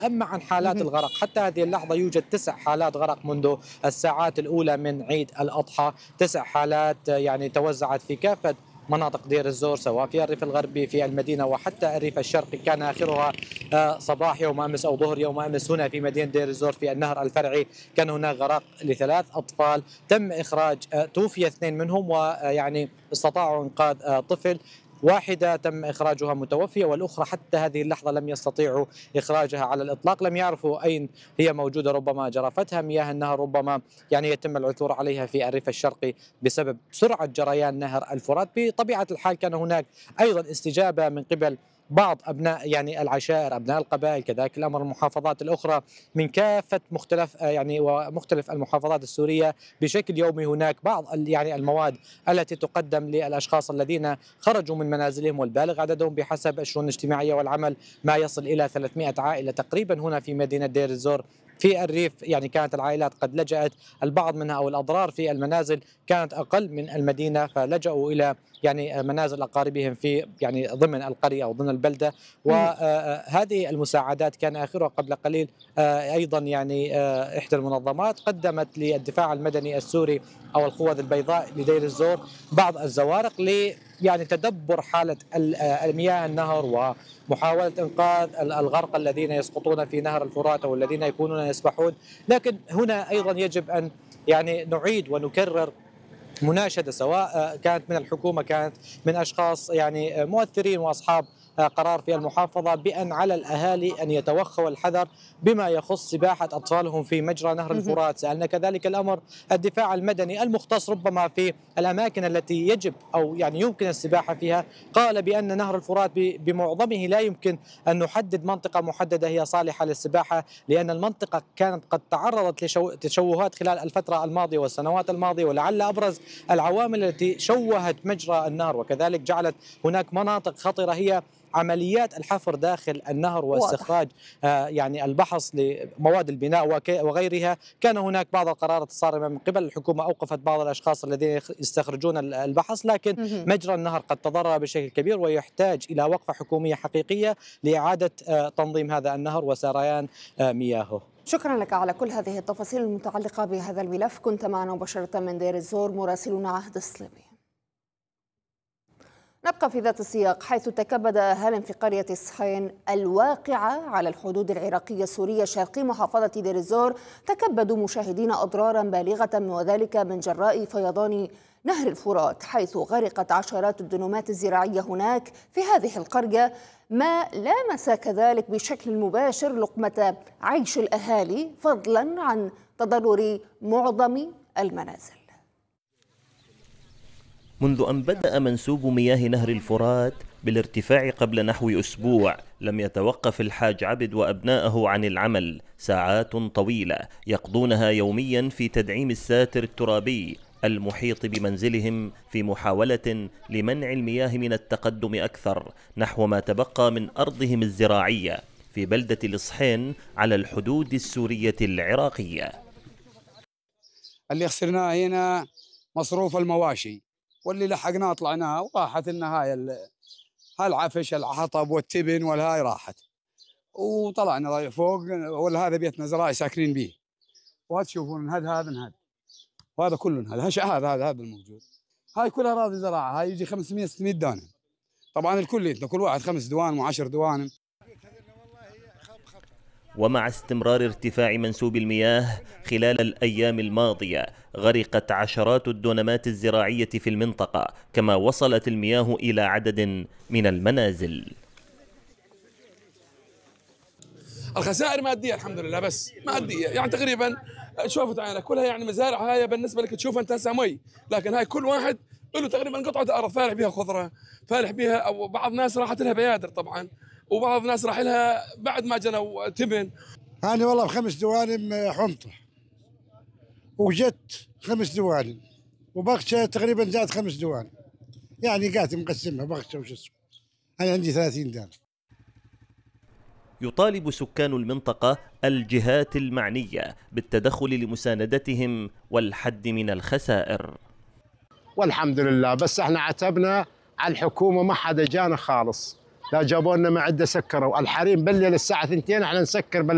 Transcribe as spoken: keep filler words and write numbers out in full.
أما عن حالات الغرق حتى هذه اللحظة يوجد تسع حالات غرق منذ الساعات الأولى من عيد الأضحى. تسع حالات يعني توزعت في كافة مناطق دير الزور، سواء في الريف الغربي في المدينة وحتى الريف الشرقي. كان آخرها آه، صباح يوم أمس أو ظهر يوم أمس هنا في مدينة دير الزور في النهر الفرعي. كان هناك غرق لثلاث أطفال، تم إخراج آه، توفي اثنين منهم، ويعني استطاعوا إنقاذ آه، طفل. واحدة تم إخراجها متوفية، والأخرى حتى هذه اللحظة لم يستطيعوا إخراجها على الإطلاق. لم يعرفوا أين هي موجودة، ربما جرفتها مياه النهر، ربما يعني يتم العثور عليها في الريف الشرقي بسبب سرعة جريان نهر الفرات. بطبيعة الحال كان هناك أيضا استجابة من قبل بعض أبناء يعني العشائر، أبناء القبائل، كذلك الأمر المحافظات الأخرى من كافة مختلف يعني ومختلف المحافظات السورية بشكل يومي. هناك بعض يعني المواد التي تقدم للأشخاص الذين خرجوا من منازلهم، والبالغ عددهم بحسب الشؤون الاجتماعية والعمل ما يصل إلى ثلاثمئة عائلة تقريبا هنا في مدينة دير الزور. في الريف يعني كانت العائلات قد لجأت البعض منها، أو الأضرار في المنازل كانت أقل من المدينة، فلجأوا إلى يعني منازل أقاربهم في يعني ضمن القرية أو ضمن البلدة. وهذه المساعدات كان آخرها قبل قليل أيضا يعني إحدى المنظمات قدمت للدفاع المدني السوري أو القوات البيضاء لدير الزور بعض الزوارق ل يعني تدبر حالة المياه النهر ومحاولة إنقاذ الغرق الذين يسقطون في نهر الفرات أو الذين يكونون يسبحون. لكن هنا أيضا يجب أن يعني نعيد ونكرر مناشدة، سواء كانت من الحكومة كانت من أشخاص يعني مؤثرين وأصحاب قرار في المحافظة، بأن على الأهالي أن يتوخوا الحذر بما يخص سباحة أطفالهم في مجرى نهر الفرات. سألنا كذلك الأمر الدفاع المدني المختص ربما في الأماكن التي يجب أو يعني يمكن السباحة فيها، قال بأن نهر الفرات بمعظمه لا يمكن أن نحدد منطقة محددة هي صالحة للسباحة، لأن المنطقة كانت قد تعرضت لتشوهات خلال الفترة الماضية والسنوات الماضية. ولعل أبرز العوامل التي شوهت مجرى النهر وكذلك جعلت هناك مناطق خطرة هي عمليات الحفر داخل النهر واستخراج آه يعني البحث لمواد البناء وغيرها. كان هناك بعض القرارات الصارمة من قبل الحكومة، أوقفت بعض الأشخاص الذين يستخرجون البحث، لكن مجرى النهر قد تضرر بشكل كبير ويحتاج إلى وقفة حكومية حقيقية لإعادة آه تنظيم هذا النهر وسريان آه مياهه. شكرا لك على كل هذه التفاصيل المتعلقة بهذا الملف. كنت معنا مباشرة من دير الزور مراسلنا عهد السلمي. نبقى في ذات السياق، حيث تكبد أهالٍ في قرية صحين الواقعة على الحدود العراقية السورية شرقي محافظة دير الزور، تكبدوا مشاهدين أضرارا بالغة وذلك من جراء فيضان نهر الفرات، حيث غرقت عشرات الدنومات الزراعية هناك في هذه القرية، ما لامس كذلك بشكل مباشر لقمة عيش الأهالي، فضلا عن تضرر معظم المنازل. منذ أن بدأ منسوب مياه نهر الفرات بالارتفاع قبل نحو أسبوع، لم يتوقف الحاج عبد وأبناءه عن العمل ساعات طويلة يقضونها يوميا في تدعيم الساتر الترابي المحيط بمنزلهم في محاولة لمنع المياه من التقدم أكثر نحو ما تبقى من أرضهم الزراعية في بلدة الصحين على الحدود السورية العراقية. اللي خسرناه هنا مصروف المواشي، واللي لحقناه طلعناه وراحت لنا هاي هاي العفش الحطب والتبن والهاي راحت، وطلعنا فوق والهذا بيتنا زراعي ساكنين به، وهذا تشوفون هذا هذا هذا وهذا كله هذا هذا هذا هذا الموجود. هاي كلها اراضي زراعه، هاي يجي خمسمئة ستمئة دانم طبعا الكل، كل واحد خمس دوان وعشر دوان. ومع استمرار ارتفاع منسوب المياه خلال الأيام الماضية، غرقت عشرات الدونمات الزراعية في المنطقة، كما وصلت المياه إلى عدد من المنازل. الخسائر مادية الحمد لله، بس مادية يعني تقريبا شوفت عينك كلها يعني مزارع، هاي بالنسبة لك تشوف أنت هسه مي، لكن هاي كل واحد له تقريبا قطعة أرض فالح بها خضرة، فالح بها، أو بعض الناس راحت لها بيادر طبعا، وبعض الناس راح لها بعد ما جنوا تبن. أنا والله بخمس دوالم حنطة وجت خمس دوالم وبغشة تقريبا زاد خمس دوالم، يعني قاعد مقسمها بغشة وش اسمه. أنا عندي ثلاثين دار. يطالب سكان المنطقة الجهات المعنية بالتدخل لمساندتهم والحد من الخسائر. والحمد لله، بس احنا عتبنا على الحكومة ما حدا جانا خالص، لا جابوا لنا معدة سكروا الحريم بالليل الساعة اثنتين احنا نسكر بال